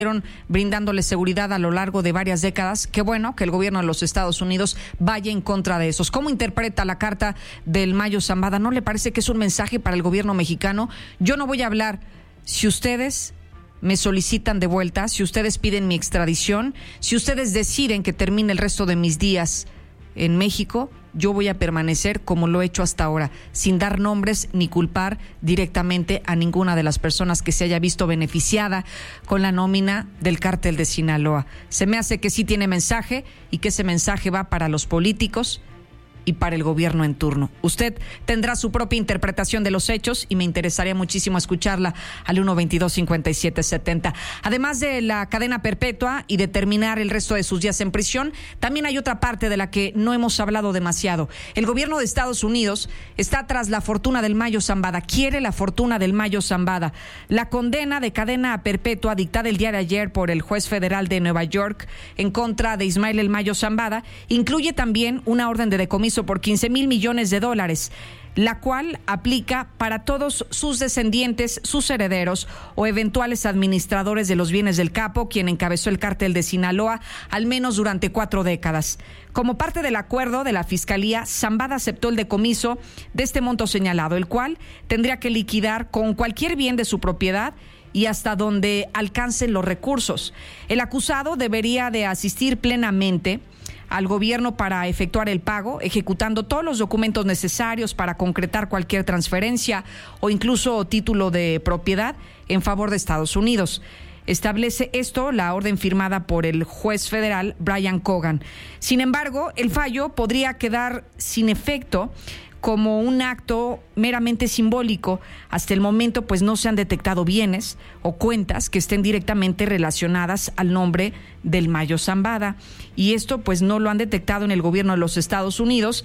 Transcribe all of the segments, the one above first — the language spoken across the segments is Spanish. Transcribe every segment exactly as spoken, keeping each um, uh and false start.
brindándole seguridad a lo largo de varias décadas. Qué bueno que el gobierno de los Estados Unidos vaya en contra de esos. ¿Cómo interpreta la carta del Mayo Zambada? ¿No le parece que es un mensaje para el gobierno mexicano? Yo no voy a hablar si ustedes me solicitan de vuelta, si ustedes piden mi extradición, si ustedes deciden que termine el resto de mis días en México, yo voy a permanecer como lo he hecho hasta ahora, sin dar nombres ni culpar directamente a ninguna de las personas que se haya visto beneficiada con la nómina del cártel de Sinaloa. Se me hace que sí tiene mensaje y que ese mensaje va para los políticos y para el gobierno en turno. Usted tendrá su propia interpretación de los hechos y me interesaría muchísimo escucharla al uno veintidós cincuenta y siete setenta. Además de la cadena perpetua y de terminar el resto de sus días en prisión, también hay otra parte de la que no hemos hablado demasiado. El gobierno de Estados Unidos está tras la fortuna del Mayo Zambada, quiere la fortuna del Mayo Zambada. La condena de cadena perpetua dictada el día de ayer por el juez federal de Nueva York en contra de Ismael El Mayo Zambada incluye también una orden de decomiso por quince mil millones de dólares, la cual aplica para todos sus descendientes, sus herederos o eventuales administradores de los bienes del capo, quien encabezó el cártel de Sinaloa al menos durante cuatro décadas. Como parte del acuerdo de la Fiscalía, Zambada aceptó el decomiso de este monto señalado, el cual tendría que liquidar con cualquier bien de su propiedad y hasta donde alcancen los recursos. El acusado debería de asistir plenamente al gobierno para efectuar el pago, ejecutando todos los documentos necesarios para concretar cualquier transferencia o incluso título de propiedad en favor de Estados Unidos. Establece esto la orden firmada por el juez federal Brian Cogan. Sin embargo, el fallo podría quedar sin efecto como un acto meramente simbólico. Hasta el momento, pues no se han detectado bienes o cuentas que estén directamente relacionadas al nombre del Mayo Zambada. Y esto, pues no lo han detectado en el gobierno de los Estados Unidos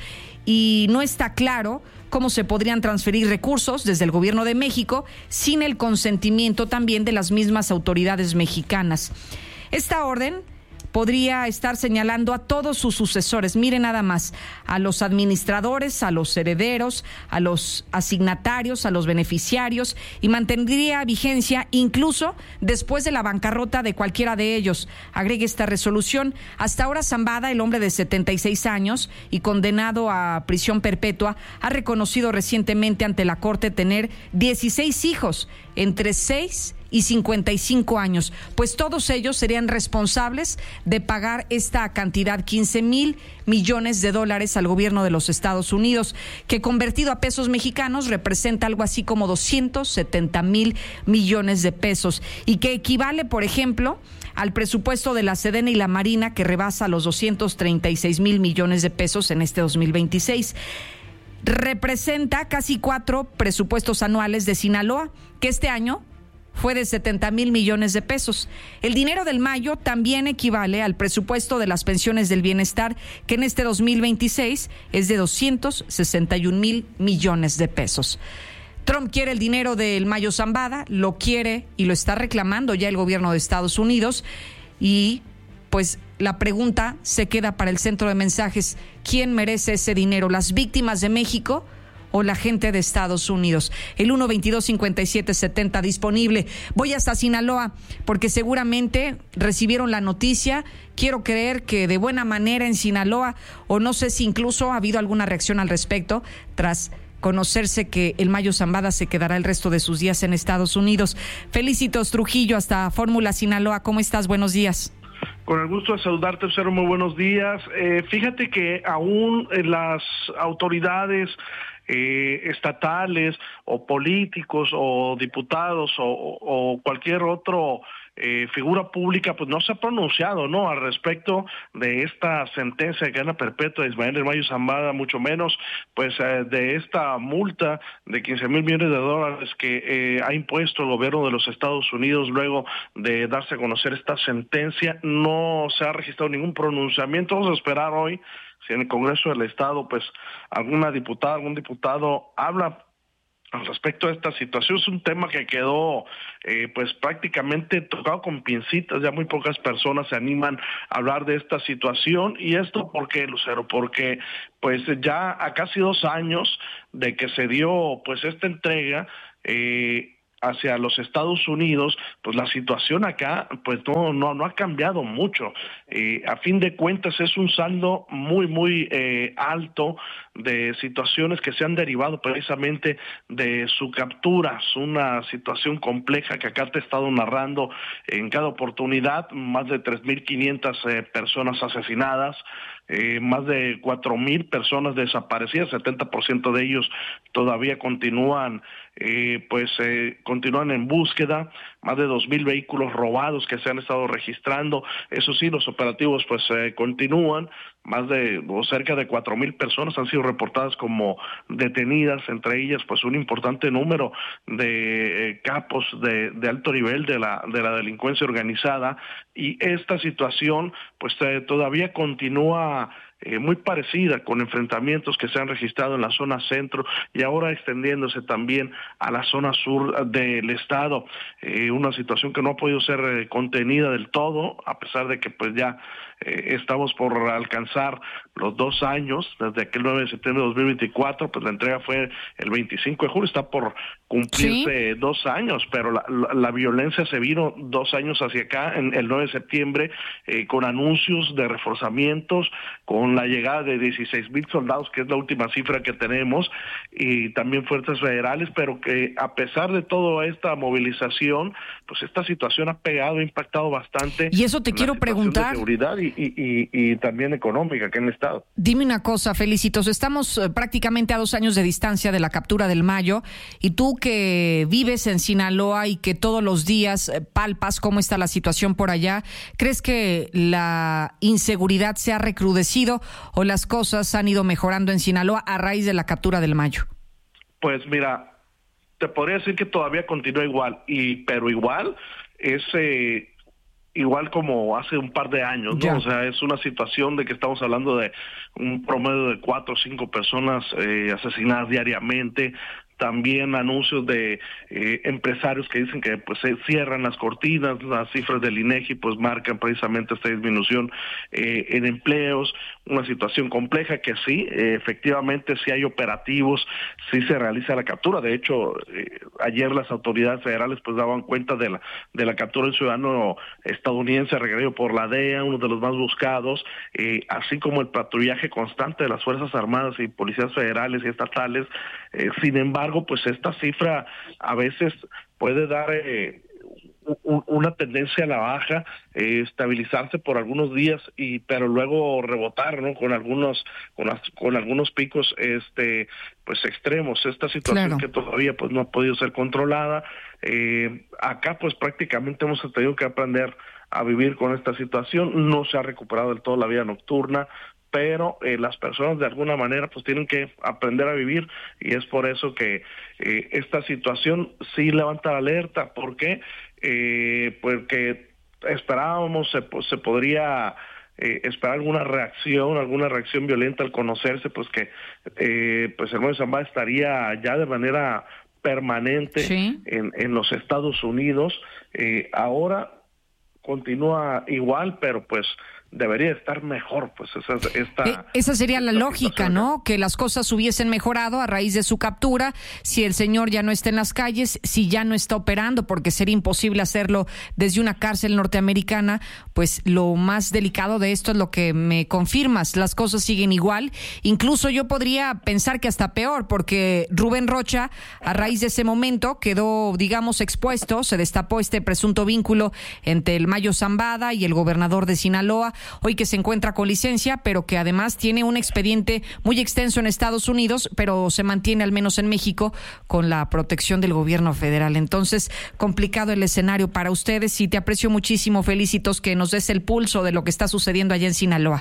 y no está claro cómo se podrían transferir recursos desde el gobierno de México sin el consentimiento también de las mismas autoridades mexicanas. Esta orden podría estar señalando a todos sus sucesores, mire nada más, a los administradores, a los herederos, a los asignatarios, a los beneficiarios, y mantendría vigencia incluso después de la bancarrota de cualquiera de ellos. Agregue esta resolución. Hasta ahora Zambada, el hombre de setenta y seis años y condenado a prisión perpetua, ha reconocido recientemente ante la Corte tener dieciséis hijos entre seis y cincuenta y cinco años, pues todos ellos serían responsables de pagar esta cantidad, quince mil millones de dólares al gobierno de los Estados Unidos, que convertido a pesos mexicanos representa algo así como doscientos setenta mil millones de pesos y que equivale, por ejemplo, al presupuesto de la Sedena y la Marina, que rebasa los doscientos treinta y seis mil millones de pesos en este dos mil veintiséis. Representa casi cuatro presupuestos anuales de Sinaloa, que este año fue de setenta mil millones de pesos. El dinero del Mayo también equivale al presupuesto de las pensiones del bienestar, que en este dos mil veintiséis es de doscientos sesenta y un mil millones de pesos. Trump quiere el dinero del Mayo Zambada, lo quiere y lo está reclamando ya el gobierno de Estados Unidos, y pues la pregunta se queda para el centro de mensajes: ¿quién merece ese dinero? ¿Las víctimas de México o la gente de Estados Unidos? El uno veintidós cincuenta y siete setenta disponible. Voy hasta Sinaloa porque seguramente recibieron la noticia. Quiero creer que de buena manera en Sinaloa, o no sé si incluso ha habido alguna reacción al respecto tras conocerse que el Mayo Zambada se quedará el resto de sus días en Estados Unidos. Felicitos Trujillo hasta Fórmula Sinaloa. ¿Cómo estás? Buenos días. Con el gusto de saludarte, Cero, muy buenos días. Eh, fíjate que aún eh, las autoridades eh, estatales o políticos o diputados o, o cualquier otro eh, figura pública pues no se ha pronunciado, ¿no?, al respecto de esta sentencia de cadena perpetua de Ismael El Mayo Zambada, mucho menos pues eh, de esta multa de quince mil millones de dólares que eh, ha impuesto el gobierno de los Estados Unidos luego de darse a conocer esta sentencia. No se ha registrado ningún pronunciamiento. Vamos a esperar hoy si en el Congreso del Estado pues alguna diputada, algún diputado habla al respecto de esta situación. Es un tema que quedó eh, pues prácticamente tocado con pincitas. Ya muy pocas personas se animan a hablar de esta situación. ¿Y esto por qué, Lucero? Porque pues ya a casi dos años de que se dio pues esta entrega, eh, hacia los Estados Unidos, pues la situación acá pues no no no ha cambiado mucho. Eh, a fin de cuentas es un saldo muy muy eh, alto de situaciones que se han derivado precisamente de su captura. Es una situación compleja que acá te he estado narrando en cada oportunidad, más de tres mil quinientas eh, personas asesinadas, Eh, más de cuatro mil personas desaparecidas, setenta por ciento de ellos todavía continúan, eh, pues eh, continúan en búsqueda, más de dos mil vehículos robados que se han estado registrando. Eso sí, los operativos pues eh, continúan, más de o cerca de cuatro mil personas han sido reportadas como detenidas, entre ellas pues un importante número de eh, capos de, de alto nivel de la de la delincuencia organizada, y esta situación pues eh, todavía continúa Eh, muy parecida, con enfrentamientos que se han registrado en la zona centro y ahora extendiéndose también a la zona sur del estado. Eh, una situación que no ha podido ser eh, contenida del todo, a pesar de que pues ya eh, estamos por alcanzar los dos años, desde aquel nueve de septiembre de dos mil veinticuatro, pues la entrega fue el veinticinco de julio, está por cumplirse ¿Sí? dos años, pero la, la, la violencia se vino dos años hacia acá, en el nueve de septiembre, eh, con anuncios de reforzamientos, con la llegada de dieciséis mil soldados, que es la última cifra que tenemos, y también fuerzas federales, pero que a pesar de toda esta movilización, pues esta situación ha pegado, ha impactado bastante. Y eso te quiero preguntar. De seguridad y, y, y, y también económica que en el estado. Dime una cosa, Felicitos, estamos eh, prácticamente a dos años de distancia de la captura del Mayo, y tú que vives en Sinaloa y que todos los días eh, palpas cómo está la situación por allá, ¿crees que la inseguridad se ha recrudecido o las cosas han ido mejorando en Sinaloa a raíz de la captura del Mayo? Pues mira, te podría decir que todavía continúa igual, y pero igual es eh, igual como hace un par de años, ¿no? Ya. O sea, es una situación de que estamos hablando de un promedio de cuatro o cinco personas eh, asesinadas diariamente. También anuncios de eh, empresarios que dicen que pues se cierran las cortinas. Las cifras del INEGI pues marcan precisamente esta disminución eh, en empleos, una situación compleja que sí, eh, efectivamente sí hay operativos, sí se realiza la captura. De hecho, eh, ayer las autoridades federales pues daban cuenta de la de la captura del ciudadano estadounidense requerido por la D E A, uno de los más buscados, eh, así como el patrullaje constante de las Fuerzas Armadas y policías federales y estatales. Eh, sin embargo, pues esta cifra a veces puede dar eh, un, una tendencia a la baja, eh, estabilizarse por algunos días, y pero luego rebotar, ¿no? Con algunos con, las, con algunos picos este pues extremos. Esta situación claro. que todavía pues no ha podido ser controlada. Eh, acá pues prácticamente hemos tenido que aprender a vivir con esta situación. No se ha recuperado del todo la vida nocturna, pero eh, las personas de alguna manera pues tienen que aprender a vivir, y es por eso que eh, esta situación sí levanta la alerta. ¿Por qué? Eh, porque esperábamos se, pues, se podría eh, esperar alguna reacción, alguna reacción violenta al conocerse pues que eh, pues el Mayo Zambada estaría ya de manera permanente ¿Sí? en, en los Estados Unidos. Eh, ahora continúa igual, pero pues debería estar mejor, pues esa esta, eh, esa sería esta la lógica, ¿no? Que las cosas hubiesen mejorado a raíz de su captura, si el señor ya no está en las calles, si ya no está operando, porque sería imposible hacerlo desde una cárcel norteamericana. Pues lo más delicado de esto es lo que me confirmas, las cosas siguen igual, incluso yo podría pensar que hasta peor, porque Rubén Rocha, a raíz de ese momento, quedó, digamos, expuesto, se destapó este presunto vínculo entre el Mayo Zambada y el gobernador de Sinaloa, hoy que se encuentra con licencia, pero que además tiene un expediente muy extenso en Estados Unidos, pero se mantiene al menos en México con la protección del gobierno federal. Entonces, complicado el escenario para ustedes, y te aprecio muchísimo, Felicitos, que nos des el pulso de lo que está sucediendo allá en Sinaloa.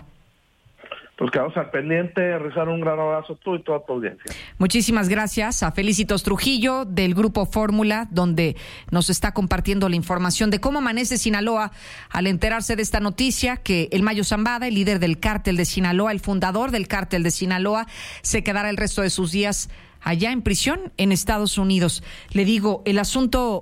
Pues quedamos al pendiente, rezar un gran abrazo tú y toda tu audiencia. Muchísimas gracias a Felicitos Trujillo del Grupo Fórmula, donde nos está compartiendo la información de cómo amanece Sinaloa al enterarse de esta noticia, que el Mayo Zambada, el líder del cártel de Sinaloa, el fundador del cártel de Sinaloa, se quedará el resto de sus días allá en prisión en Estados Unidos. Le digo, el asunto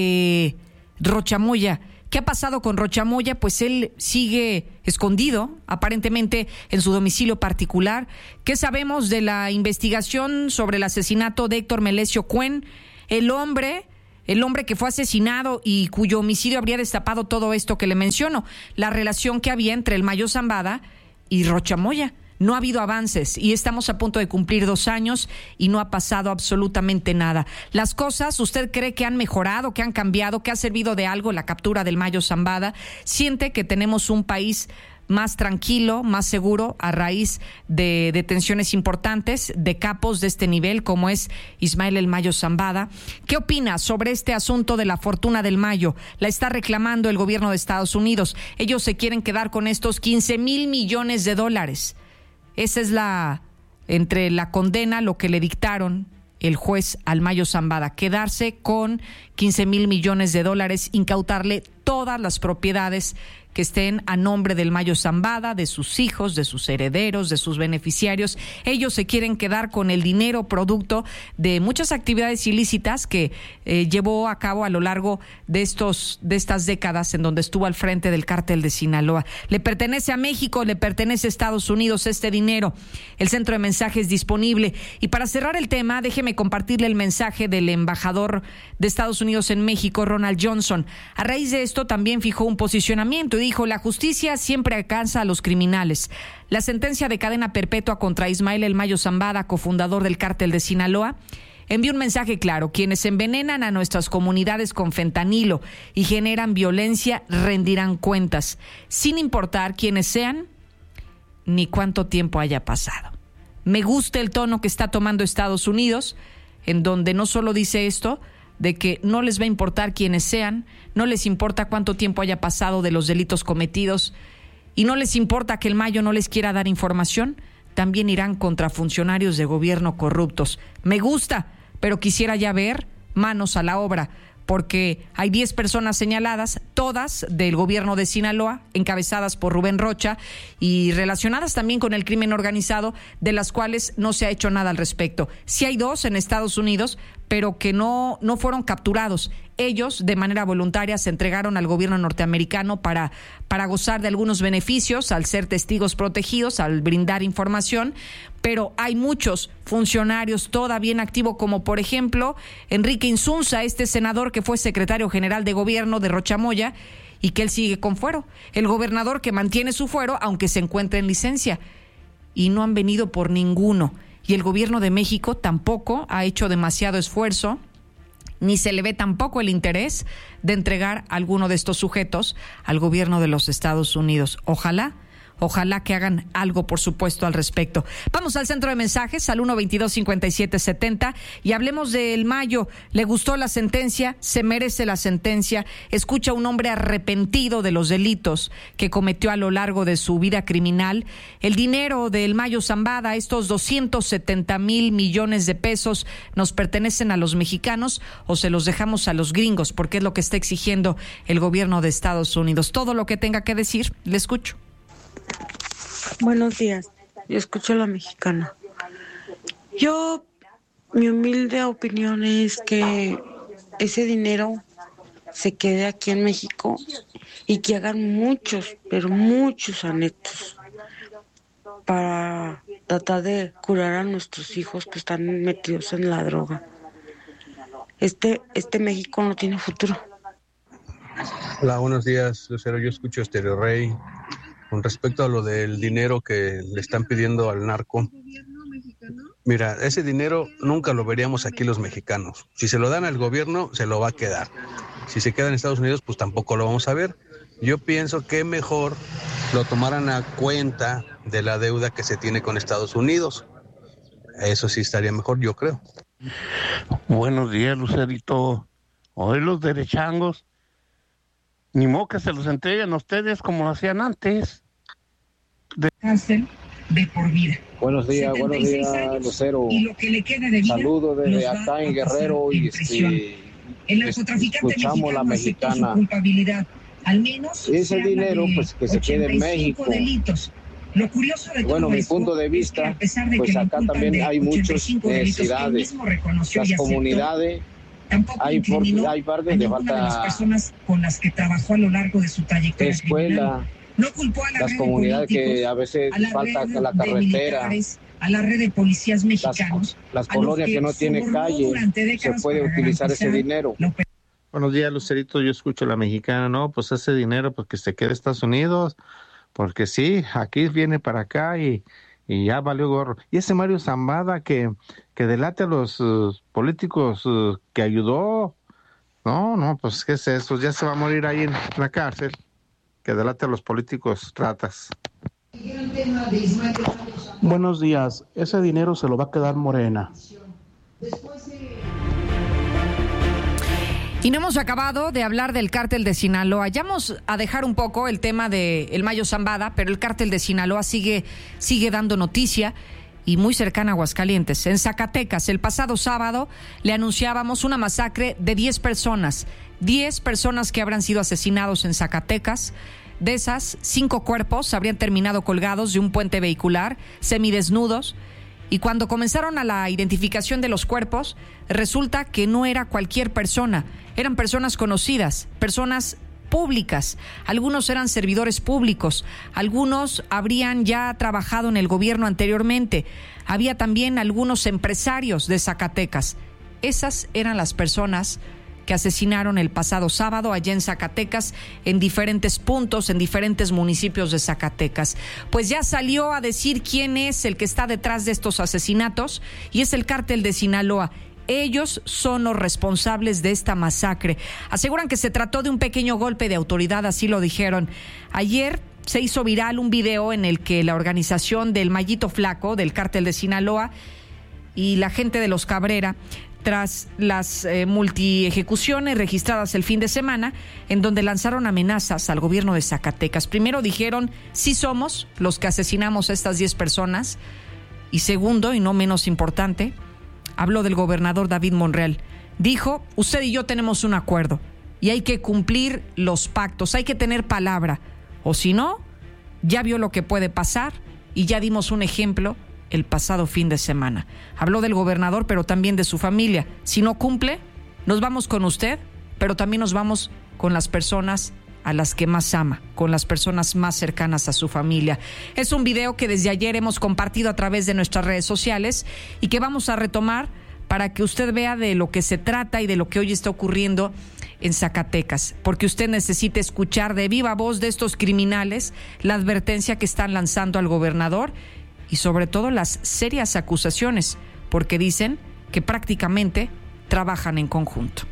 de Rocha Moya, ¿qué ha pasado con Rocha Moya? Pues él sigue escondido, aparentemente en su domicilio particular. ¿Qué sabemos de la investigación sobre el asesinato de Héctor Melesio Cuen, el hombre el hombre que fue asesinado y cuyo homicidio habría destapado todo esto que le menciono, la relación que había entre el Mayo Zambada y Rocha Moya. No ha habido avances y estamos a punto de cumplir dos años y no ha pasado absolutamente nada. Las cosas, ¿usted cree que han mejorado, que han cambiado, que ha servido de algo la captura del Mayo Zambada? ¿Siente que tenemos un país más tranquilo, más seguro a raíz de detenciones importantes de capos de este nivel como es Ismael El Mayo Zambada? ¿Qué opina sobre este asunto de la fortuna del Mayo? La está reclamando el gobierno de Estados Unidos. Ellos se quieren quedar con estos quince mil millones de dólares. Esa es la, entre la condena, lo que le dictaron el juez al Mayo Zambada, quedarse con quince mil millones de dólares, incautarle todas las propiedades que estén a nombre del Mayo Zambada, de sus hijos, de sus herederos, de sus beneficiarios. Ellos se quieren quedar con el dinero producto de muchas actividades ilícitas que eh, llevó a cabo a lo largo de estos de estas décadas en donde estuvo al frente del cártel de Sinaloa. Le pertenece a México, le pertenece a Estados Unidos este dinero. El centro de mensajes disponible. Y para cerrar el tema, déjeme compartirle el mensaje del embajador de Estados Unidos en México, Ronald Johnson. A raíz de esto también fijó un posicionamiento y dijo: la justicia siempre alcanza a los criminales. La sentencia de cadena perpetua contra Ismael El Mayo Zambada, cofundador del cártel de Sinaloa, envió un mensaje claro: quienes envenenan a nuestras comunidades con fentanilo y generan violencia rendirán cuentas, sin importar quiénes sean ni cuánto tiempo haya pasado. Me gusta el tono que está tomando Estados Unidos, en donde no solo dice esto, de que no les va a importar quiénes sean, no les importa cuánto tiempo haya pasado de los delitos cometidos y no les importa que el Mayo no les quiera dar información, también irán contra funcionarios de gobierno corruptos. Me gusta, pero quisiera ya ver manos a la obra, porque hay diez personas señaladas, todas del gobierno de Sinaloa, encabezadas por Rubén Rocha y relacionadas también con el crimen organizado, de las cuales no se ha hecho nada al respecto. Sí hay dos en Estados Unidos, pero que no, no fueron capturados. Ellos, de manera voluntaria, se entregaron al gobierno norteamericano para, para gozar de algunos beneficios, al ser testigos protegidos, al brindar información, pero hay muchos funcionarios todavía en activo, como por ejemplo Enrique Insunza, este senador que fue secretario general de gobierno de Rocha Moya y que él sigue con fuero. El gobernador que mantiene su fuero, aunque se encuentre en licencia, y no han venido por ninguno. Y el gobierno de México tampoco ha hecho demasiado esfuerzo, ni se le ve tampoco el interés de entregar a alguno de estos sujetos al gobierno de los Estados Unidos. Ojalá, ojalá que hagan algo, por supuesto, al respecto. Vamos al centro de mensajes, al uno veintidós cincuenta y siete setenta, y hablemos del Mayo. ¿Le gustó la sentencia? ¿Se merece la sentencia? Escucha a un hombre arrepentido de los delitos que cometió a lo largo de su vida criminal. El dinero del Mayo Zambada, estos doscientos setenta mil millones de pesos, ¿nos pertenecen a los mexicanos o se los dejamos a los gringos? Porque es lo que está exigiendo el gobierno de Estados Unidos. Todo lo que tenga que decir, le escucho. Buenos días, yo escucho a la mexicana. Yo, mi humilde opinión es que ese dinero se quede aquí en México y que hagan muchos, pero muchos anexos para tratar de curar a nuestros hijos que están metidos en la droga. Este, este México no tiene futuro. Hola, buenos días, Lucero. Yo escucho Estéreo Rey. Con respecto a lo del dinero que le están pidiendo al narco, mira, ese dinero nunca lo veríamos aquí los mexicanos. Si se lo dan al gobierno, se lo va a quedar. Si se queda en Estados Unidos, pues tampoco lo vamos a ver. Yo pienso que mejor lo tomaran a cuenta de la deuda que se tiene con Estados Unidos. Eso sí estaría mejor, yo creo. Buenos días, Lucerito. Hoy los derechangos, ni modo que se los entreguen a ustedes como lo hacían antes. De... de por vida. Buenos días, buenos días, años, Lucero. Y lo que le quede de vida, saludos desde acá en Guerrero y este, el narcotraficante escuchamos la mexicana. Culpabilidad. Al menos ese dinero pues que se quede en México. Delitos. Lo curioso de bueno, todo mi punto de vista, es que pues acá también hay muchas necesidades. Las comunidades, hay, por, hay partes de falta de las personas con las que trabajó a lo largo de su trayectoria escuela, no culpó a la las comunidades que a veces a falta la carretera, a la red de policías mexicanos, las, las colonias que, que no tienen calle, se puede utilizar ese dinero. Buenos días, Lucerito. Yo escucho a la mexicana. No, pues ese dinero, pues que se quede en Estados Unidos, porque sí, aquí viene para acá y, y ya valió gorro. Y ese Mario Zambada que, que delate a los uh, políticos uh, que ayudó. No, no, pues qué es eso. Ya se va a morir ahí en la cárcel. Que delate a los políticos ratas. Buenos días. Ese dinero se lo va a quedar Morena. Y no hemos acabado de hablar del cártel de Sinaloa. Ya vamos a dejar un poco el tema de el Mayo Zambada, pero el cártel de Sinaloa sigue, sigue dando noticia y muy cercana a Aguascalientes. En Zacatecas, el pasado sábado, le anunciábamos una masacre de diez personas. diez personas que habrán sido asesinados en Zacatecas. De esas, cinco cuerpos habrían terminado colgados de un puente vehicular, semidesnudos. Y cuando comenzaron a la identificación de los cuerpos, resulta que no era cualquier persona, eran personas conocidas, personas públicas. Algunos eran servidores públicos, algunos habrían ya trabajado en el gobierno anteriormente. Había también algunos empresarios de Zacatecas. Esas eran las personas que asesinaron el pasado sábado allá en Zacatecas, en diferentes puntos, en diferentes municipios de Zacatecas. Pues ya salió a decir quién es el que está detrás de estos asesinatos y es el cártel de Sinaloa. Ellos son los responsables de esta masacre. Aseguran que se trató de un pequeño golpe de autoridad, así lo dijeron. Ayer se hizo viral un video en el que la organización del Mayito Flaco, del cártel de Sinaloa, y la gente de los Cabrera, tras las eh, multiejecuciones registradas el fin de semana, en donde lanzaron amenazas al gobierno de Zacatecas. Primero dijeron, sí somos los que asesinamos a estas diez personas. Y segundo, y no menos importante, habló del gobernador David Monreal. Dijo, usted y yo tenemos un acuerdo y hay que cumplir los pactos, hay que tener palabra. O si no, ya vio lo que puede pasar y ya dimos un ejemplo el pasado fin de semana. Habló del gobernador, pero también de su familia. Si no cumple, nos vamos con usted, pero también nos vamos con las personas a las que más ama, con las personas más cercanas a su familia. Es un video que desde ayer hemos compartido a través de nuestras redes sociales y que vamos a retomar para que usted vea de lo que se trata y de lo que hoy está ocurriendo en Zacatecas, porque usted necesita escuchar de viva voz de estos criminales la advertencia que están lanzando al gobernador y sobre todo las serias acusaciones, porque dicen que prácticamente trabajan en conjunto.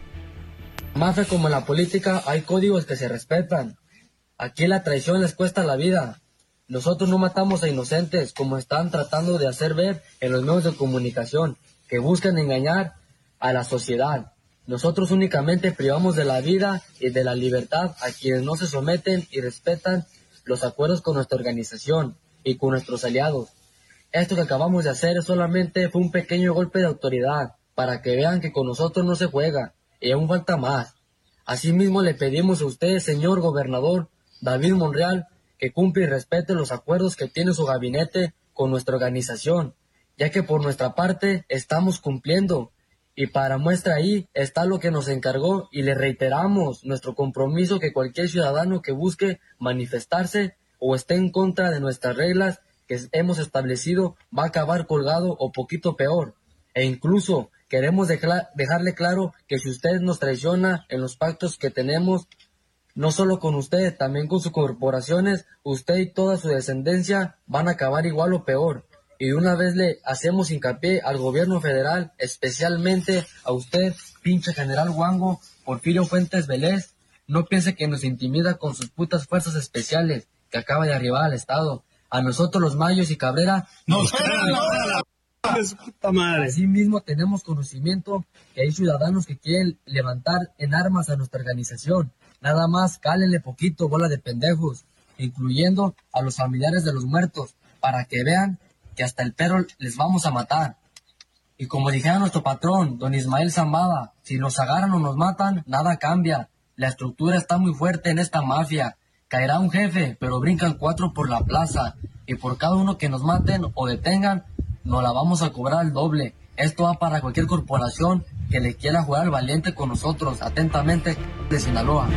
Mafia como en la política hay códigos que se respetan. Aquí la traición les cuesta la vida. Nosotros no matamos a inocentes como están tratando de hacer ver en los medios de comunicación, que buscan engañar a la sociedad. Nosotros únicamente privamos de la vida y de la libertad a quienes no se someten y respetan los acuerdos con nuestra organización y con nuestros aliados. Esto que acabamos de hacer solamente fue un pequeño golpe de autoridad para que vean que con nosotros no se juega y aún falta más. Asimismo le pedimos a usted, señor gobernador David Monreal, que cumpla y respete los acuerdos que tiene su gabinete con nuestra organización, ya que por nuestra parte estamos cumpliendo. Y para muestra ahí está lo que nos encargó y le reiteramos nuestro compromiso que cualquier ciudadano que busque manifestarse o esté en contra de nuestras reglas que hemos establecido va a acabar colgado o poquito peor. E incluso queremos dejar, dejarle claro que si usted nos traiciona en los pactos que tenemos, no solo con usted, también con sus corporaciones, usted y toda su descendencia van a acabar igual o peor. Y de una vez le hacemos hincapié al gobierno federal, especialmente a usted, pinche general Wango, Porfirio Fuentes Vélez, no piense que nos intimida con sus putas fuerzas especiales que acaba de arribar al estado. A nosotros los Mayos y Cabrera nos traen la puta madre. Asimismo tenemos conocimiento que hay ciudadanos que quieren levantar en armas a nuestra organización. Nada más cálenle poquito, bola de pendejos, incluyendo a los familiares de los muertos, para que vean que hasta el perro les vamos a matar. Y como dijera nuestro patrón, don Ismael Zambada, si nos agarran o nos matan, nada cambia. La estructura está muy fuerte en esta mafia. Caerá un jefe, pero brincan cuatro por la plaza. Y por cada uno que nos maten o detengan, nos la vamos a cobrar al doble. Esto va para cualquier corporación que le quiera jugar al valiente con nosotros. Atentamente, de Sinaloa.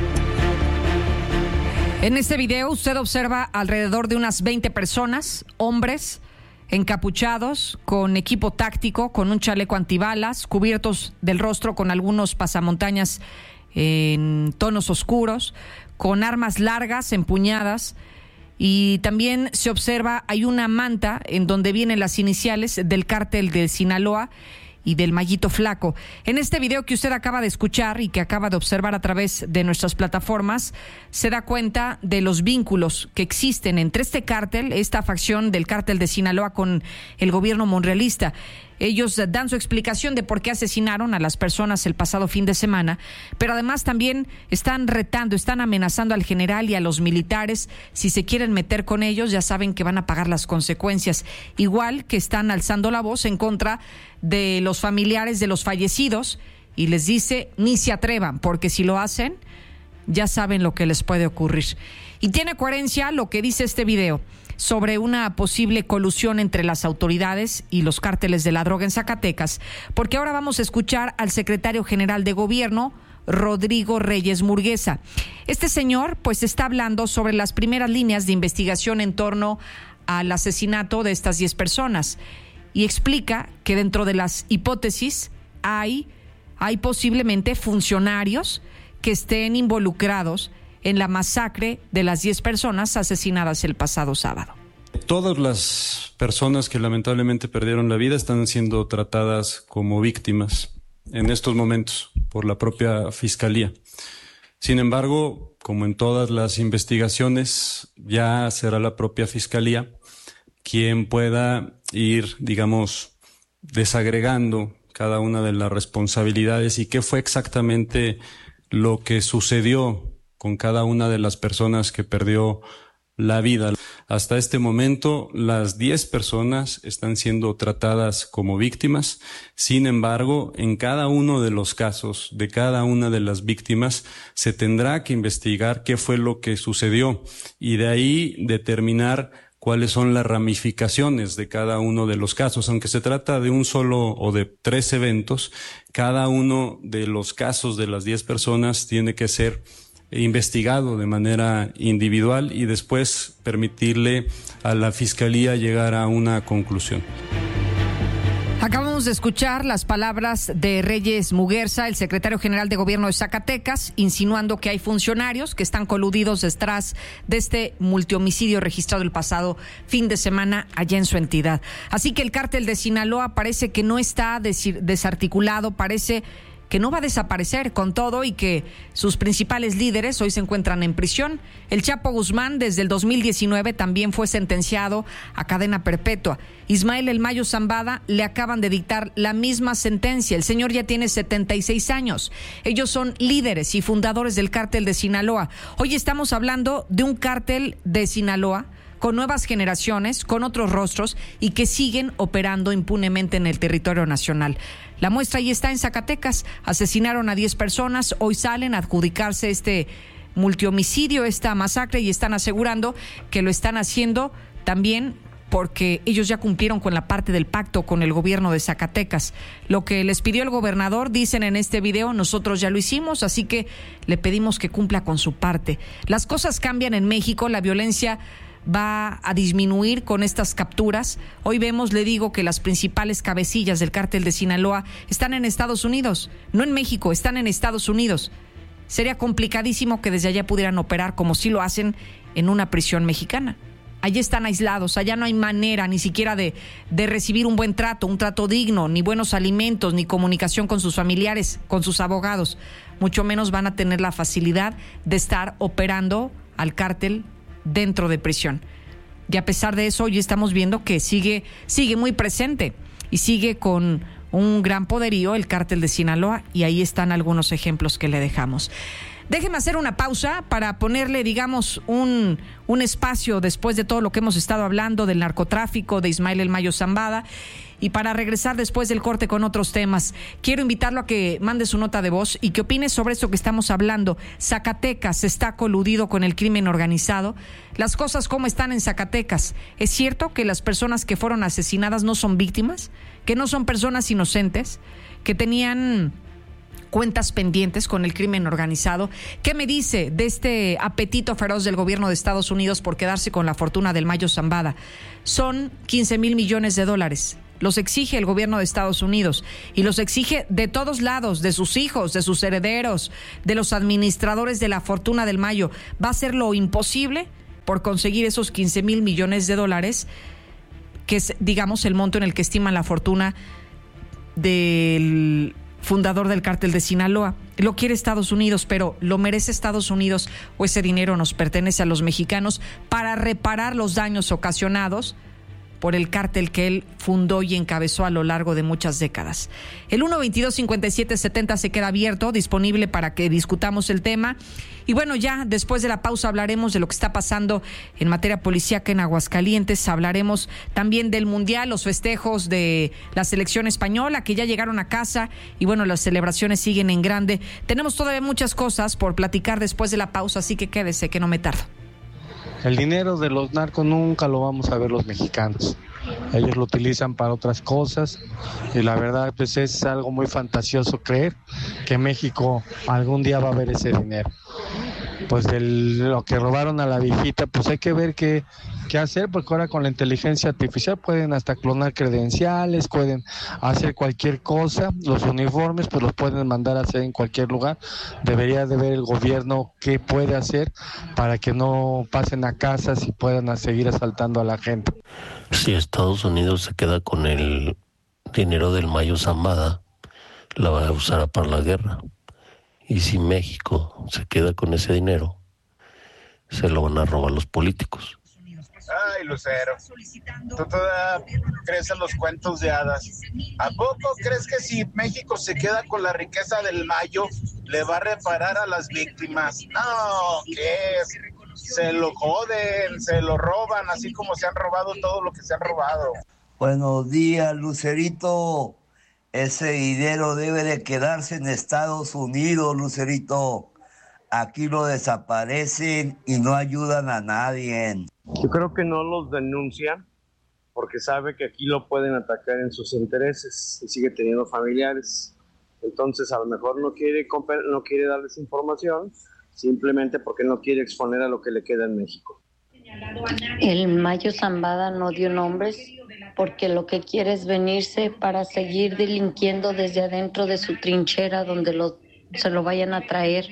En este video usted observa alrededor de unas veinte personas, hombres, encapuchados, con equipo táctico, con un chaleco antibalas, cubiertos del rostro con algunos pasamontañas en tonos oscuros, con armas largas, empuñadas, y también se observa, hay una manta en donde vienen las iniciales del cártel de Sinaloa y del Mayito Flaco. En este video que usted acaba de escuchar y que acaba de observar a través de nuestras plataformas, se da cuenta de los vínculos que existen entre este cártel, esta facción del cártel de Sinaloa, con el gobierno monrealista. Ellos dan su explicación de por qué asesinaron a las personas el pasado fin de semana, pero además también están retando, están amenazando al general y a los militares. Si se quieren meter con ellos, ya saben que van a pagar las consecuencias. Igual que están alzando la voz en contra de los familiares de los fallecidos y les dice, ni se atrevan, porque si lo hacen, ya saben lo que les puede ocurrir. Y tiene coherencia lo que dice este video sobre una posible colusión entre las autoridades y los cárteles de la droga en Zacatecas, porque ahora vamos a escuchar al secretario general de Gobierno, Rodrigo Reyes Murgueza. Este señor pues está hablando sobre las primeras líneas de investigación en torno al asesinato de estas diez personas y explica que dentro de las hipótesis hay, hay posiblemente funcionarios que estén involucrados en la masacre de las diez personas asesinadas el pasado sábado. Todas las personas que lamentablemente perdieron la vida están siendo tratadas como víctimas en estos momentos por la propia Fiscalía. Sin embargo, como en todas las investigaciones, ya será la propia Fiscalía quien pueda ir, digamos, desagregando cada una de las responsabilidades y qué fue exactamente lo que sucedió con cada una de las personas que perdió la vida. Hasta este momento, las diez personas están siendo tratadas como víctimas. Sin embargo, en cada uno de los casos de cada una de las víctimas se tendrá que investigar qué fue lo que sucedió y de ahí determinar cuáles son las ramificaciones de cada uno de los casos. Aunque se trata de un solo o de tres eventos, cada uno de los casos de las diez personas tiene que ser investigado de manera individual y después permitirle a la Fiscalía llegar a una conclusión. Acabamos de escuchar las palabras de Reyes Muguerza, el secretario general de Gobierno de Zacatecas, insinuando que hay funcionarios que están coludidos detrás de este multihomicidio registrado el pasado fin de semana allá en su entidad. Así que el cártel de Sinaloa parece que no está desarticulado, parece que no va a desaparecer con todo y que sus principales líderes hoy se encuentran en prisión. El Chapo Guzmán desde el dos mil diecinueve también fue sentenciado a cadena perpetua. Ismael El Mayo Zambada le acaban de dictar la misma sentencia. El señor ya tiene setenta y seis años. Ellos son líderes y fundadores del cártel de Sinaloa. Hoy estamos hablando de un cártel de Sinaloa con nuevas generaciones, con otros rostros y que siguen operando impunemente en el territorio nacional. La muestra ahí está en Zacatecas. Asesinaron a diez personas, hoy salen a adjudicarse este multihomicidio, esta masacre, y están asegurando que lo están haciendo también porque ellos ya cumplieron con la parte del pacto con el gobierno de Zacatecas. Lo que les pidió el gobernador, dicen en este video, nosotros ya lo hicimos, así que le pedimos que cumpla con su parte. Las cosas cambian en México, la violencia va a disminuir con estas capturas. Hoy vemos, le digo, que las principales cabecillas del cártel de Sinaloa están en Estados Unidos, no en México, están en Estados Unidos. Sería complicadísimo que desde allá pudieran operar como si lo hacen en una prisión mexicana. Allí están aislados, allá no hay manera ni siquiera de, de recibir un buen trato, un trato digno, ni buenos alimentos, ni comunicación con sus familiares, con sus abogados. Mucho menos van a tener la facilidad de estar operando al cártel dentro de prisión. Y a pesar de eso, hoy estamos viendo que sigue, sigue muy presente y sigue con un gran poderío el cártel de Sinaloa, y ahí están algunos ejemplos que le dejamos. Déjeme hacer una pausa para ponerle, digamos, un, un espacio después de todo lo que hemos estado hablando del narcotráfico, de Ismael El Mayo Zambada, y para regresar después del corte con otros temas. Quiero invitarlo a que mande su nota de voz y que opine sobre esto que estamos hablando. Zacatecas está coludido con el crimen organizado. Las cosas como están en Zacatecas. ¿Es cierto que las personas que fueron asesinadas no son víctimas? ¿Que no son personas inocentes? ¿Que tenían cuentas pendientes con el crimen organizado? ¿Qué me dice de este apetito feroz del gobierno de Estados Unidos por quedarse con la fortuna del Mayo Zambada? Son quince mil millones de dólares. los exige el gobierno de Estados Unidos y los exige de todos lados, de sus hijos, de sus herederos, de los administradores de la fortuna del Mayo. Va a hacer lo imposible por conseguir esos quince mil millones de dólares, que es, digamos, el monto en el que estiman la fortuna del fundador del cártel de Sinaloa. Lo quiere Estados Unidos, pero ¿lo merece Estados Unidos o ese dinero nos pertenece a los mexicanos para reparar los daños ocasionados por el cártel que él fundó y encabezó a lo largo de muchas décadas? El uno veintidós cincuenta y siete setenta se queda abierto, disponible para que discutamos el tema. Y bueno, ya después de la pausa hablaremos de lo que está pasando en materia policíaca en Aguascalientes. Hablaremos también del Mundial, los festejos de la selección española que ya llegaron a casa y bueno, las celebraciones siguen en grande. Tenemos todavía muchas cosas por platicar después de la pausa, así que quédese que no me tardo. El dinero de los narcos nunca lo vamos a ver los mexicanos. Ellos lo utilizan para otras cosas y la verdad pues es algo muy fantasioso creer que México algún día va a ver ese dinero. Pues de lo que robaron a la viejita, pues hay que ver qué, qué hacer, porque ahora con la inteligencia artificial pueden hasta clonar credenciales, pueden hacer cualquier cosa. Los uniformes pues los pueden mandar a hacer en cualquier lugar. Debería de ver el gobierno qué puede hacer para que no pasen a casas y puedan seguir asaltando a la gente. Si Estados Unidos se queda con el dinero del Mayo Zambada, la va a usar para la guerra. Y si México se queda con ese dinero, se lo van a robar los políticos. Ay, Lucero, tú todavía crees en los cuentos de hadas. ¿A poco crees que si México se queda con la riqueza del Mayo, le va a reparar a las víctimas? No, ¿qué es? Se lo joden, se lo roban, así como se han robado todo lo que se han robado. Buenos días, Lucerito. Ese dinero debe de quedarse en Estados Unidos, Lucerito. Aquí lo desaparecen y no ayudan a nadie. Yo creo que no los denuncian porque sabe que aquí lo pueden atacar en sus intereses y sigue teniendo familiares. Entonces a lo mejor no quiere, no quiere darles información simplemente porque no quiere exponer a lo que le queda en México. El Mayo Zambada no dio nombres porque lo que quiere es venirse para seguir delinquiendo desde adentro de su trinchera donde lo, se lo vayan a traer.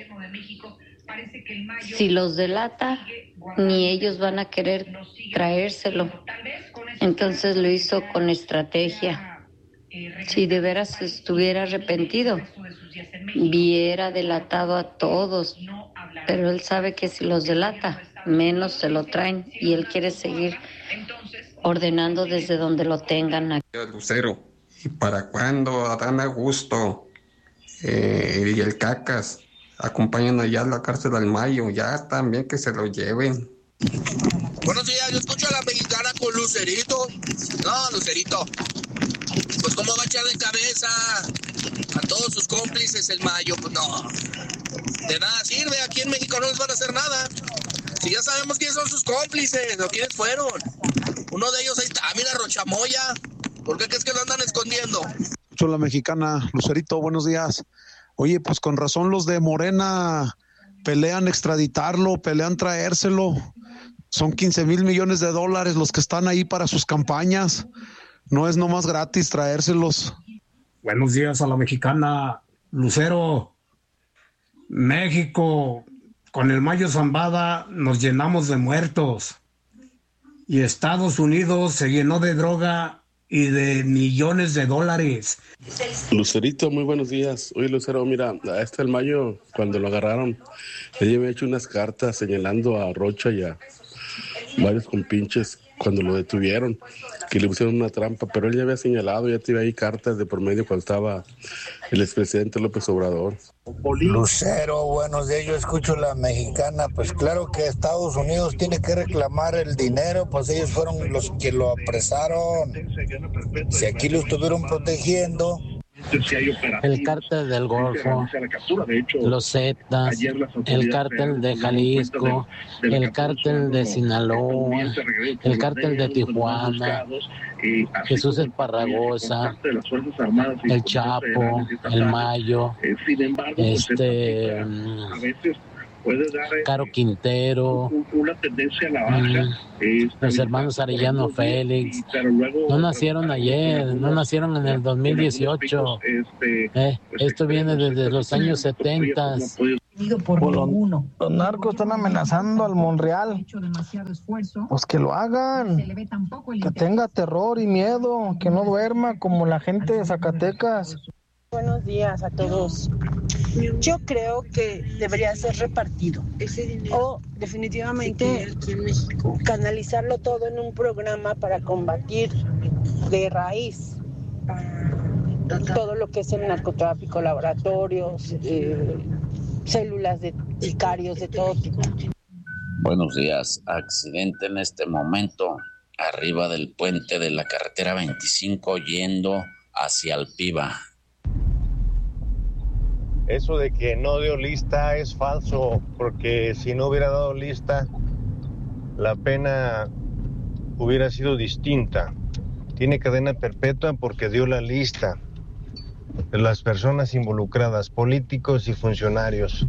Si los delata, ni ellos van a querer traérselo. Entonces lo hizo con estrategia. Si de veras estuviera arrepentido, hubiera delatado a todos, pero él sabe que si los delata, menos se lo traen y él quiere seguir ordenando desde donde lo tengan. Lucero, ¿y para cuándo Adán Augusto eh, y el Cacas acompañan allá a la cárcel del Mayo? Ya también que se lo lleven. Buenos días, yo escucho a la mexicana con Lucerito. No, Lucerito, pues cómo va a echar de cabeza a todos sus cómplices el Mayo. Pues no, de nada sirve, aquí en México no les van a hacer nada. Si ya sabemos quiénes son sus cómplices o quiénes fueron. Uno de ellos ahí está, mira, Rochamoya. ¿Por qué crees que lo andan escondiendo? Escucho a la mexicana, Lucerito, buenos días. Oye, pues con razón los de Morena pelean extraditarlo, pelean traérselo. Son quince mil millones de dólares los que están ahí para sus campañas. No es nomás gratis traérselos. Buenos días a la mexicana, Lucero. México, con el Mayo Zambada nos llenamos de muertos. Y Estados Unidos se llenó de droga y de millones de dólares. Lucerito, muy buenos días. Oye, Lucero, mira, a este el Mayo, cuando lo agarraron, le había hecho unas cartas señalando a Rocha y a varios compinches cuando lo detuvieron, que le pusieron una trampa, pero él ya había señalado, ya tenía ahí cartas de por medio cuando estaba el expresidente López Obrador. Lucero, buenos días, yo escucho la mexicana. Pues claro que Estados Unidos tiene que reclamar el dinero, pues ellos fueron los que lo apresaron. Si aquí lo estuvieron protegiendo. El cártel del Golfo, los Zetas, el cártel de Jalisco, el cártel de Sinaloa, el cártel de Tijuana, Jesús Esparragosa, el Chapo, el Mayo, este, Caro Quintero, una tendencia a la baja, mm, los hermanos Arellano Félix, no nacieron ayer, no nacieron en el dos mil dieciocho, eh, esto viene desde los años setenta. Por los, los narcos están amenazando al Monreal, pues que lo hagan, que tenga terror y miedo, que no duerma como la gente de Zacatecas. Buenos días a todos. Yo creo que debería ser repartido o definitivamente canalizarlo todo en un programa para combatir de raíz todo lo que es el narcotráfico, laboratorios, eh, células de sicarios de todo tipo. Buenos días. Accidente en este momento arriba del puente de la carretera veinticinco yendo hacia Alpiva. Eso de que no dio lista es falso, porque si no hubiera dado lista, la pena hubiera sido distinta. Tiene cadena perpetua porque dio la lista de las personas involucradas, políticos y funcionarios.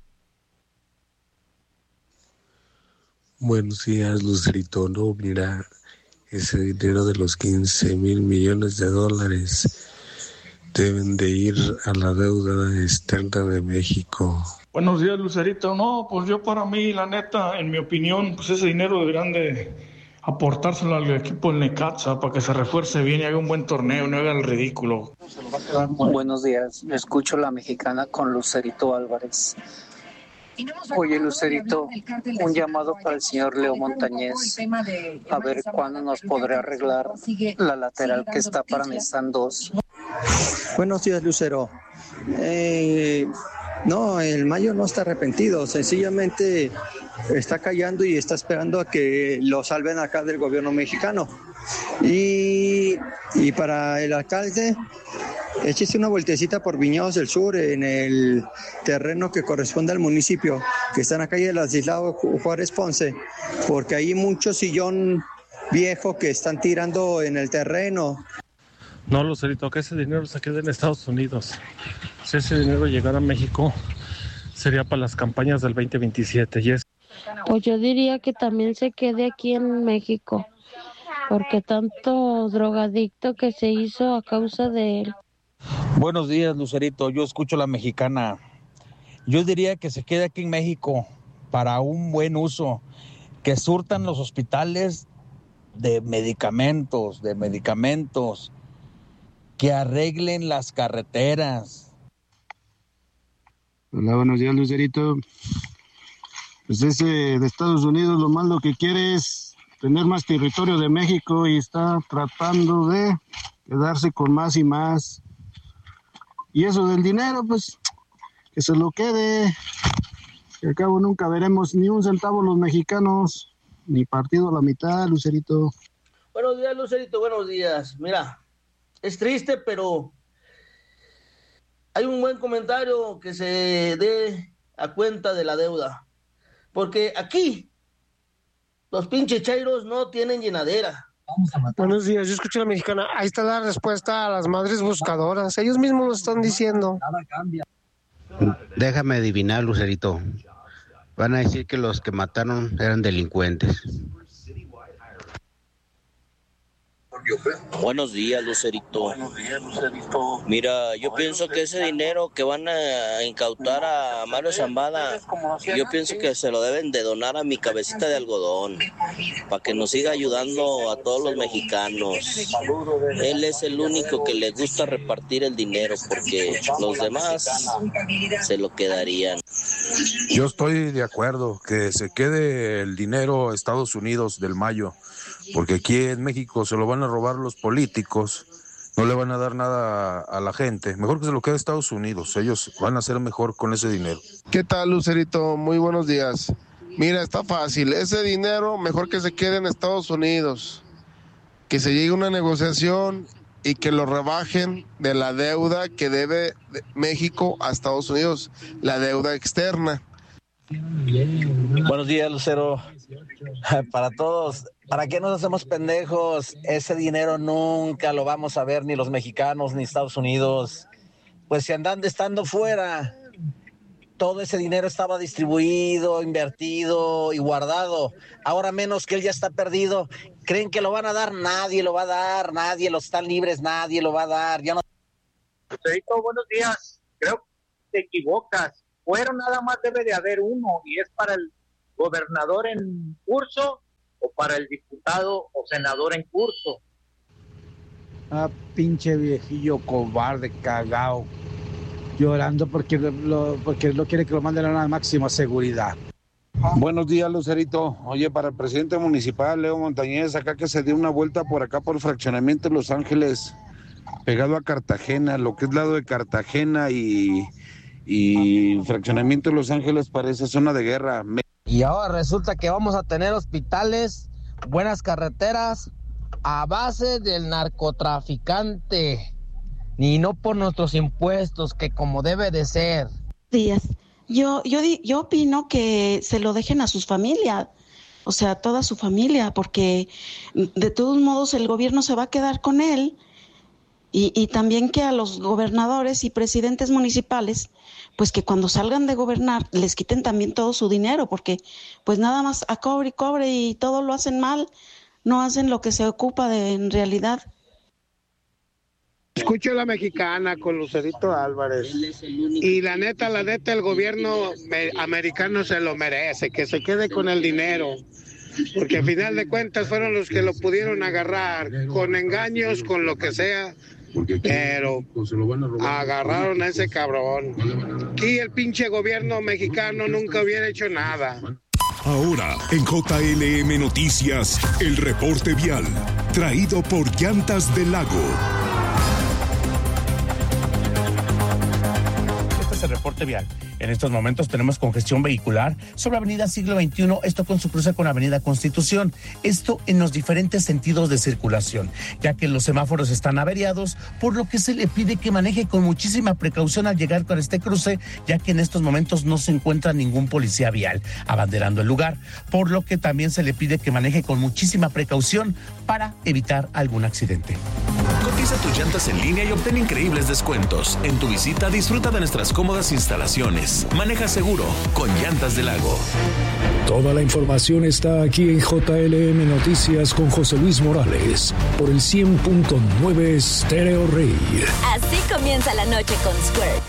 Buenos días, Lucerito. No, mira, ese dinero de los quince mil millones de dólares deben de ir a la deuda externa de México. Buenos días, Lucerito. No, pues yo para mí, la neta, en mi opinión, pues ese dinero deberían de aportárselo al equipo del Necaxa para que se refuerce bien y haga un buen torneo, no haga el ridículo. Buenos días, escucho La Mexicana con Lucerito Álvarez. Oye, Lucerito, un llamado para el señor Leo Montañez, a ver cuándo nos podrá arreglar la lateral que está para Nissan dos. Buenos días, Lucero. Eh, no, el Mayo no está arrepentido, sencillamente está callando y está esperando a que lo salven acá del gobierno mexicano. Y, y para el alcalde, échese una vueltecita por Viñedos del Sur, en el terreno que corresponde al municipio, que está en la calle de Ladislao Juárez Ponce, porque hay mucho sillón viejo que están tirando en el terreno. No, Lucerito, que ese dinero se quede en Estados Unidos. Si ese dinero llegara a México, sería para las campañas del veinte veintisiete. Y es... Pues yo diría que también se quede aquí en México, porque tanto drogadicto que se hizo a causa de él. Buenos días, Lucerito. Yo escucho La Mexicana. Yo diría que se quede aquí en México para un buen uso, que surtan los hospitales de medicamentos, de medicamentos, que arreglen las carreteras. Hola, buenos días, Lucerito. Pues ese de Estados Unidos lo más lo que quiere es tener más territorio de México y está tratando de quedarse con más y más. Y eso del dinero, pues, que se lo quede, que al cabo nunca veremos ni un centavo los mexicanos, ni partido a la mitad, Lucerito. Buenos días, Lucerito, buenos días. Mira, es triste, pero hay un buen comentario que se dé a cuenta de la deuda. Porque aquí, los pinches chairos no tienen llenadera. Buenos días, yo escucho La Mexicana. Ahí está la respuesta a las madres buscadoras. Ellos mismos lo están diciendo. Déjame adivinar, Lucerito. Van a decir que los que mataron eran delincuentes. Buenos días, Lucerito. Buenos días, Lucerito. Mira, yo pienso que ese dinero que van a incautar a Mario Zambada, yo pienso que se lo deben de donar a mi cabecita de algodón, para que nos siga ayudando a todos los mexicanos. Él es el único que le gusta repartir el dinero, porque los demás se lo quedarían. Yo estoy de acuerdo que se quede el dinero a Estados Unidos del Mayo, porque aquí en México se lo van a robar los políticos, no le van a dar nada a la gente. Mejor que se lo quede a Estados Unidos, ellos van a hacer mejor con ese dinero. ¿Qué tal, Lucerito? Muy buenos días. Mira, está fácil, ese dinero mejor que se quede en Estados Unidos, que se llegue a una negociación y que lo rebajen de la deuda que debe México a Estados Unidos, la deuda externa. Buenos días, Lucero. Para todos, ¿para qué nos hacemos pendejos? Ese dinero nunca lo vamos a ver ni los mexicanos ni Estados Unidos. Pues si andan estando fuera, todo ese dinero estaba distribuido, invertido y guardado. Ahora menos que él ya está perdido. ¿Creen que lo van a dar? Nadie lo va a dar, nadie, los están libres, nadie lo va a dar. Ya no... Lucerito, buenos días. Creo que te equivocas. Fuero nada más debe de haber uno, y es para el gobernador en curso o para el diputado o senador en curso. Ah, pinche viejillo cobarde, cagao. Llorando porque lo, porque lo quiere que lo manden a la máxima seguridad. Buenos días, Lucerito. Oye, para el presidente municipal, Leo Montañez, acá que se dio una vuelta por acá por el fraccionamiento de Los Ángeles, pegado a Cartagena, lo que es lado de Cartagena y, y fraccionamiento de Los Ángeles parece zona de guerra. Y ahora resulta que vamos a tener hospitales, buenas carreteras, a base del narcotraficante, ni no por nuestros impuestos, que como debe de ser. Días. Yo, yo, yo opino que se lo dejen a sus familias, o sea, toda su familia, porque de todos modos el gobierno se va a quedar con él, y, y también que a los gobernadores y presidentes municipales, pues que cuando salgan de gobernar les quiten también todo su dinero, porque pues nada más a cobre y cobre y todo lo hacen mal, no hacen lo que se ocupa de en realidad. Escucho la mexicana con Lucerito Álvarez. Y la neta, la neta, el gobierno americano se lo merece, que se quede con el dinero. Porque al final de cuentas fueron los que lo pudieron agarrar, con engaños, con lo que sea. Pero agarraron a ese cabrón. Y el pinche gobierno mexicano nunca hubiera hecho nada. Ahora, en J L M Noticias, el reporte vial, traído por Llantas del Lago. El reporte vial. En estos momentos tenemos congestión vehicular sobre Avenida Siglo veintiuno, esto con su cruce con Avenida Constitución, esto en los diferentes sentidos de circulación, ya que los semáforos están averiados, por lo que se le pide que maneje con muchísima precaución al llegar con este cruce, ya que en estos momentos no se encuentra ningún policía vial abanderando el lugar, por lo que también se le pide que maneje con muchísima precaución para evitar algún accidente. Cotiza tus llantas en línea y obtén increíbles descuentos. En tu visita disfruta de nuestras cómodas instalaciones. Maneja seguro con Llantas del Lago. Toda la información está aquí en J L M Noticias con José Luis Morales por el cien punto nueve Stereo Rey. Así comienza la noche con Squirt.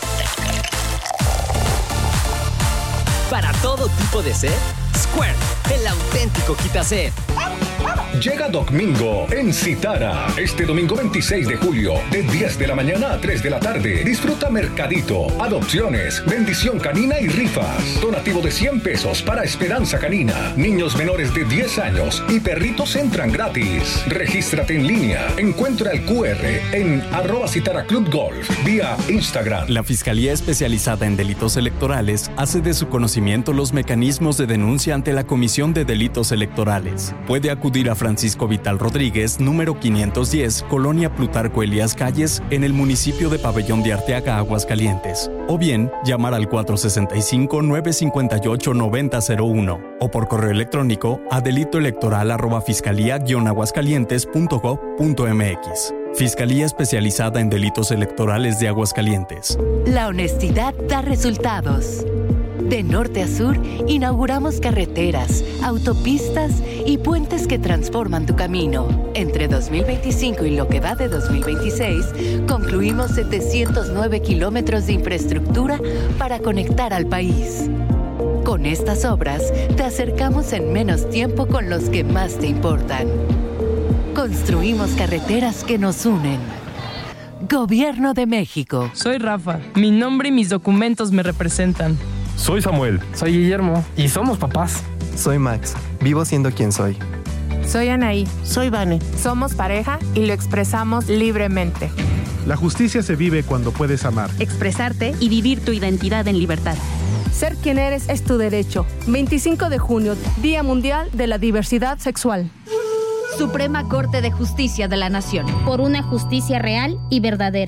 Para todo tipo de sed, Squirt, el auténtico quitased. Llega Domingo en Citara, este domingo veintiséis de julio, de diez de la mañana a tres de la tarde. Disfruta mercadito, adopciones, bendición canina y rifas. Donativo de cien pesos para Esperanza Canina. Niños menores de diez años y perritos entran gratis. Regístrate en línea. Encuentra el cu erre en arroba Citara Club Golf vía Instagram. La Fiscalía Especializada en Delitos Electorales hace de su conocimiento los mecanismos de denuncia ante la Comisión de Delitos Electorales. Puede acudir a Francisco Vital Rodríguez, número quinientos diez, Colonia Plutarco Elías Calles, en el municipio de Pabellón de Arteaga, Aguascalientes. O bien, llamar al cuatro sesenta y cinco, nueve cincuenta y ocho, noventa cero uno o por correo electrónico a delitoelectoral arroba fiscalía guion aguascalientes punto gob punto mx. Fiscalía Especializada en Delitos Electorales de Aguascalientes. La honestidad da resultados. De norte a sur, inauguramos carreteras, autopistas y puentes que transforman tu camino. Entre dos mil veinticinco y lo que va de dos mil veintiséis, concluimos setecientos nueve kilómetros de infraestructura para conectar al país. Con estas obras, te acercamos en menos tiempo con los que más te importan. Construimos carreteras que nos unen. Gobierno de México. Soy Rafa. Mi nombre y mis documentos me representan. Soy Samuel. Soy Guillermo. Y somos papás. Soy Max. Vivo siendo quien soy. Soy Anaí. Soy Vane. Somos pareja y lo expresamos libremente. La justicia se vive cuando puedes amar, expresarte y vivir tu identidad en libertad. Ser quien eres es tu derecho. veinticinco de junio, Día Mundial de la Diversidad Sexual. Suprema Corte de Justicia de la Nación. Por una justicia real y verdadera.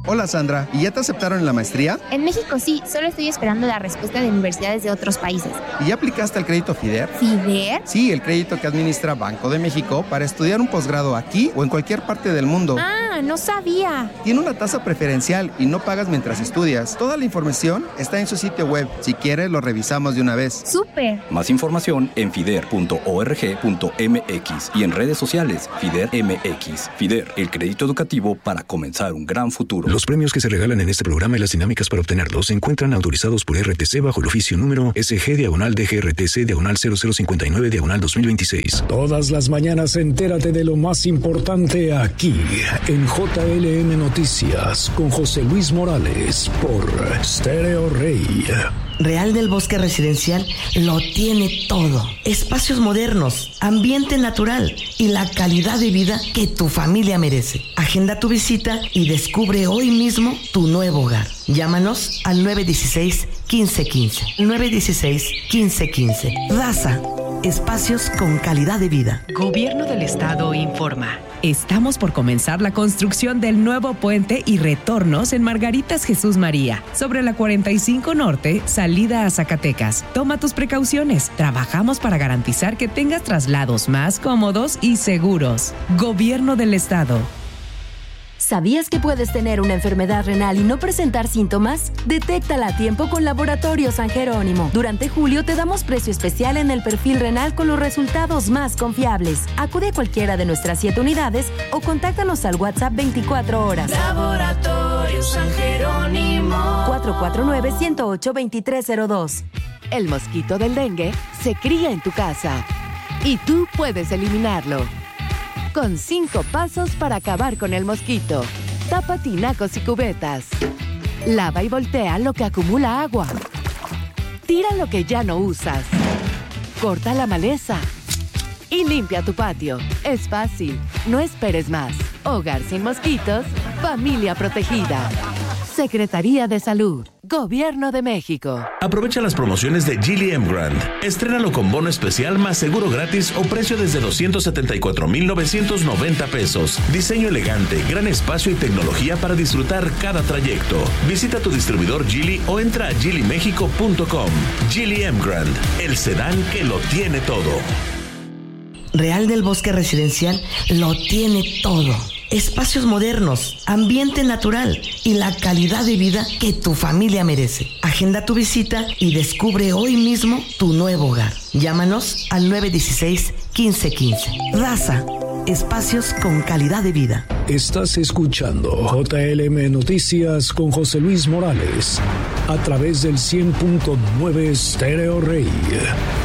Hola Sandra, ¿y ya te aceptaron en la maestría? En México sí, solo estoy esperando la respuesta de universidades de otros países. ¿Y ya aplicaste al crédito FIDER? ¿FIDER? Sí, el crédito que administra Banco de México para estudiar un posgrado aquí o en cualquier parte del mundo. Ah, no sabía. Tiene una tasa preferencial y no pagas mientras estudias. Toda la información está en su sitio web. Si quieres, lo revisamos de una vez. ¡Súper! Más información en fider punto org punto m x y en redes sociales FIDER M X. FIDER, el crédito educativo para comenzar un gran futuro. Los premios que se regalan en este programa y las dinámicas para obtenerlos se encuentran autorizados por R T C bajo el oficio número S G diagonal D G R T C diagonal cero cero cincuenta y nueve diagonal dos mil veintiséis. Todas las mañanas entérate de lo más importante aquí en J L M Noticias con José Luis Morales por Stereo Rey. Real del Bosque Residencial lo tiene todo. Espacios modernos, ambiente natural y la calidad de vida que tu familia merece. Agenda tu visita y descubre hoy mismo tu nuevo hogar. Llámanos al nueve uno seis, uno cinco uno cinco. nueve uno seis, uno cinco uno cinco. Daza. Espacios con calidad de vida. Gobierno del Estado informa. Estamos por comenzar la construcción del nuevo puente y retornos en Margaritas Jesús María, sobre la cuarenta y cinco Norte, salida a Zacatecas. Toma tus precauciones. Trabajamos para garantizar que tengas traslados más cómodos y seguros. Gobierno del Estado. ¿Sabías que puedes tener una enfermedad renal y no presentar síntomas? Detéctala a tiempo con Laboratorio San Jerónimo. Durante julio te damos precio especial en el perfil renal con los resultados más confiables. Acude a cualquiera de nuestras siete unidades o contáctanos al WhatsApp veinticuatro horas. Laboratorio San Jerónimo. cuatro cuatro nueve, uno cero ocho, dos tres cero dos. El mosquito del dengue se cría en tu casa y tú puedes eliminarlo. Con cinco pasos para acabar con el mosquito. Tapa tinacos y cubetas. Lava y voltea lo que acumula agua. Tira lo que ya no usas. Corta la maleza. Y limpia tu patio. Es fácil. No esperes más. Hogar sin mosquitos. Familia protegida. Secretaría de Salud. Gobierno de México. Aprovecha las promociones de Geely M Grand. Estrénalo con bono especial más seguro gratis o precio desde doscientos setenta y cuatro mil novecientos noventa pesos. Diseño elegante, gran espacio y tecnología para disfrutar cada trayecto. Visita tu distribuidor Geely o entra a geely mexico punto com. Geely M Grand, el sedán que lo tiene todo. Real del Bosque Residencial lo tiene todo. Espacios modernos, ambiente natural y la calidad de vida que tu familia merece. Agenda tu visita y descubre hoy mismo tu nuevo hogar. Llámanos al nueve uno seis, uno cinco uno cinco. Daza. Espacios con calidad de vida. Estás escuchando J L M Noticias con José Luis Morales a través del cien punto nueve Stereo Rey.